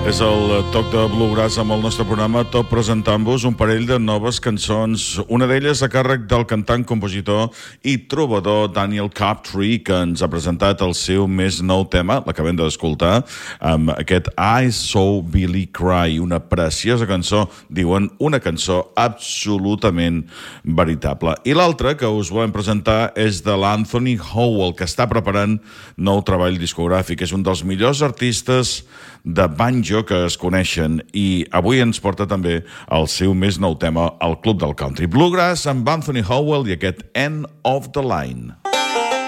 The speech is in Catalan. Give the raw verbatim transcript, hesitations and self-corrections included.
És el toc de Bluegrass amb el nostre programa, tot presentant-vos un parell de noves cançons. Una d'elles a càrrec del cantant, compositor i trobador Daniel Crabtree, que ens ha presentat el seu més nou tema, l'acabem d'escoltar, amb aquest I Saw Billy Cry, una preciosa cançó, diuen una cançó absolutament veritable. I l'altra que us volem presentar és de l'Anthony Howell, que està preparant nou treball discogràfic. És un dels millors artistes de banjo que es coneixen i avui ens porta també el seu més nou tema al Club del Country Bluegrass amb Anthony Howell i aquest End of the Line.